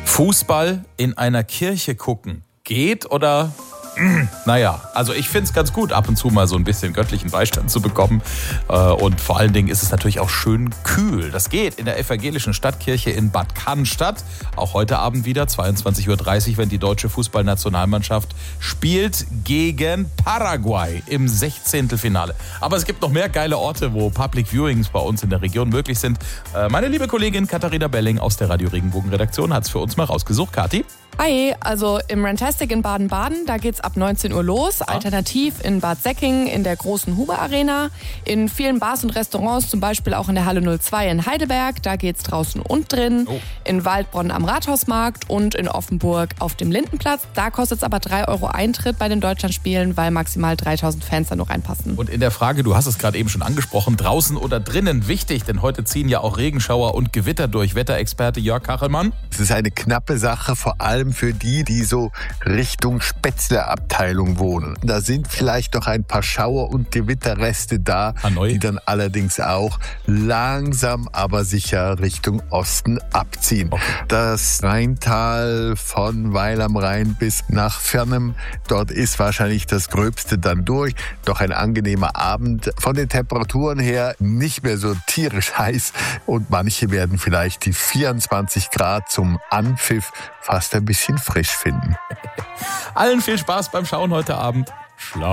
Fußball in einer Kirche gucken. Geht oder? Naja, also ich finde es ganz gut, ab und zu mal so ein bisschen göttlichen Beistand zu bekommen. Und vor allen Dingen ist es natürlich auch schön kühl. Das geht in der evangelischen Stadtkirche in Bad Cannstatt. Auch heute Abend wieder, 22:30 Uhr, wenn die deutsche Fußballnationalmannschaft spielt gegen Paraguay im 16. Finale. Aber es gibt noch mehr geile Orte, wo Public Viewings bei uns in der Region möglich sind. Meine liebe Kollegin Katharina Belling aus der Radio Regenbogen Redaktion hat es für uns mal rausgesucht. Kathi? Hi, also im Rantastic in Baden-Baden, da geht's ab 19 Uhr los. Alternativ in Bad Säckingen in der großen Huber Arena. In vielen Bars und Restaurants, zum Beispiel auch in der Halle 02 in Heidelberg, da geht's draußen und drin. In Waldbronn am Rathausmarkt und in Offenburg auf dem Lindenplatz. Da kostet's aber 3 Euro Eintritt bei den Deutschlandspielen, weil maximal 3000 Fans da noch reinpassen. Und in der Frage, du hast es gerade eben schon angesprochen, draußen oder drinnen, wichtig, denn heute ziehen ja auch Regenschauer und Gewitter durch. Wetterexperte Jörg Kachelmann. Es ist eine knappe Sache, vor allem für die so Richtung Spätzle-Abteilung wohnen. Da sind vielleicht noch ein paar Schauer- und Gewitterreste da, Hanoi, die dann allerdings auch langsam, aber sicher Richtung Osten abziehen. Okay. Das Rheintal von Weil am Rhein bis nach Fernem, dort ist wahrscheinlich das Gröbste dann durch. Doch ein angenehmer Abend. Von den Temperaturen her nicht mehr so tierisch heiß und manche werden vielleicht die 24 Grad zum Anpfiff fast ein bisschen frisch finden. Allen viel Spaß beim Schauen heute Abend. Schlau.